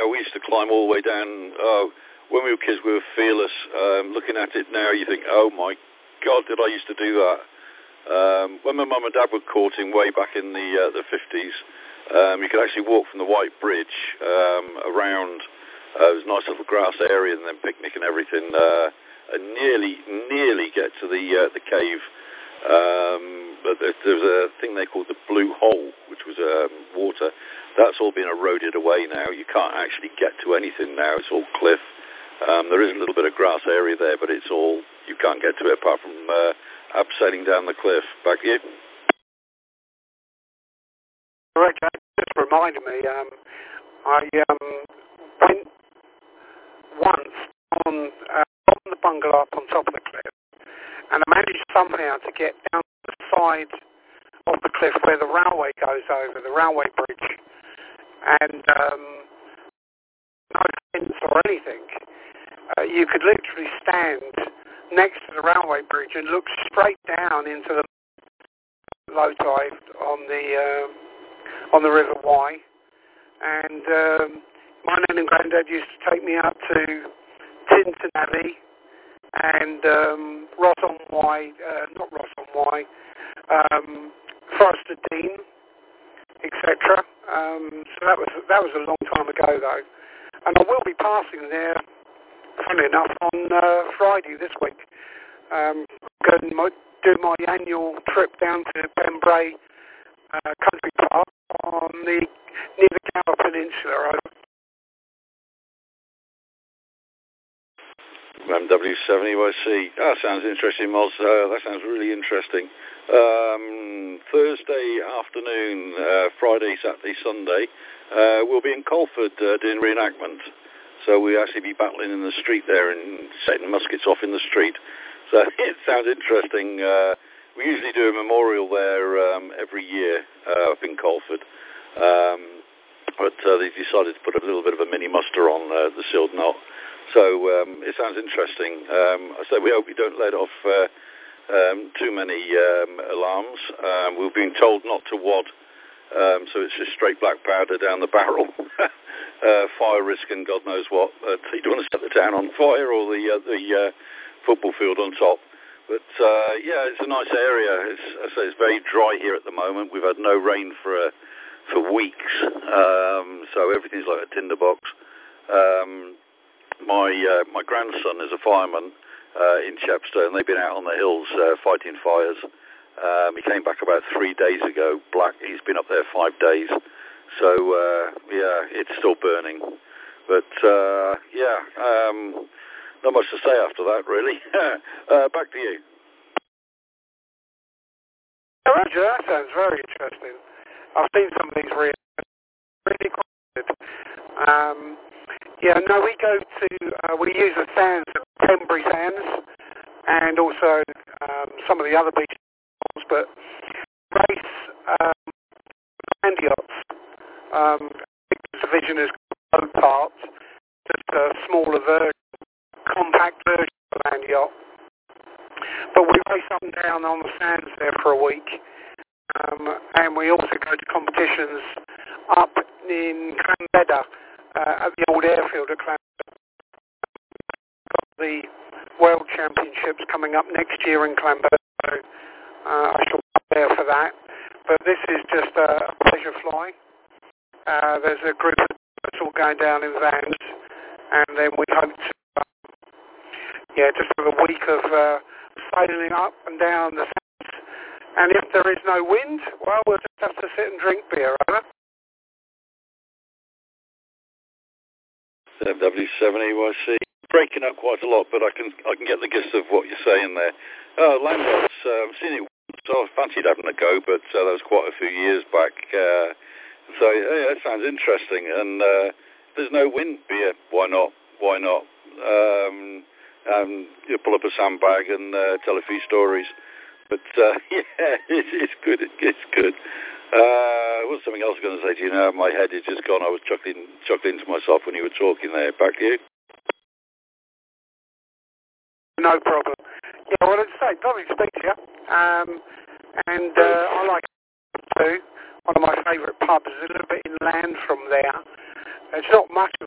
we used to climb all the way down. When we were kids, we were fearless. Looking at it now, you think, oh my God, did I used to do that? When my mum and dad were courting way back in the 50s, you could actually walk from the White Bridge around. It was a nice little grass area, and then picnic and everything, and nearly get to the cave. But there's a thing they called the Blue Hole, which was water. That's all been eroded away now. You can't actually get to anything now. It's all cliff. There is a little bit of grass area there, but it's all, you can't get to it apart from abseiling down the cliff. Back to you. Correct. Just reminded me, I went once on the bungalow up on top of the cliff, and I managed somehow to get down the side of the cliff where the railway goes over, the railway bridge, and no fence or anything. You could literally stand next to the railway bridge and look straight down into the low tide on the River Wye. And my nan and granddad used to take me up to Tintern Abbey and Ross-on-Wye, not Ross-on-Wye, Forest of Dean, etc. So that was a long time ago, though. And I will be passing there, funny enough, on Friday this week. Going to do my annual trip down to Pembrey Country Park near the Gower Peninsula. MW70YC. That sounds interesting, Moz. That sounds really interesting. Thursday afternoon, Friday, Saturday, Sunday, we'll be in Colford doing reenactment. So we'll actually be battling in the street there and setting muskets off in the street. So it sounds interesting. We usually do a memorial there every year up in Colford. But they decided to put a little bit of a mini muster on the Sealed Knot. So it sounds interesting. I said we hope we don't let off too many alarms. We've been told not to wad, so it's just straight black powder down the barrel. Fire risk and God knows what. You don't want to set the town on fire or the football field on top. But yeah, it's a nice area. I say it's very dry here at the moment. We've had no rain for weeks, so everything's like a tinderbox. My grandson is a fireman in Chepstow, and they've been out on the hills fighting fires. He came back about 3 days ago. He's been up there 5 days. So yeah, it's still burning. But yeah, not much to say after that, really. Back to you. Roger, that sounds very interesting. I've seen some of these really quite good. Yeah, no, we use the sands, Pembrey sands, and also some of the other beaches, but race land yachts. Division is boat parts, just a smaller version, compact version of a land yacht. But we race up and down on the sands there for a week, and we also go to competitions up in Clanbedder, at the old airfield at Clanbedder. Got the World Championships coming up next year in Clanbedder, so I shall be there for that. But this is just a pleasure fly. There's a group of us all going down in vans, and then we hope to, just have a week of sailing up and down the sands. And if there is no wind, well, we'll just have to sit and drink beer, right? MW70YC. Breaking up quite a lot, but I can get the gist of what you're saying there. Land yachts, I've seen it once, so I fancied having a go, but that was quite a few years back. So yeah, that sounds interesting. And there's no wind beer. Why not? You pull up a sandbag and tell a few stories. But yeah, it's good. It's good. What's something else I was going to say to you now? My head is just gone. I was chuckling to myself when you were talking there. Back to you. No problem. Yeah, well, as I say, lovely to speak to you. And I like it too. One of my favourite pubs is a little bit inland from there. It's not much of